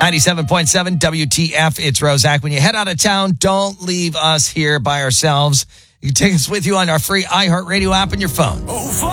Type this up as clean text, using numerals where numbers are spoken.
97.7 WTF. It's Roszak. When you head out of town, don't leave us here by ourselves. You can take us with you on our free iHeartRadio app on your phone. Oh,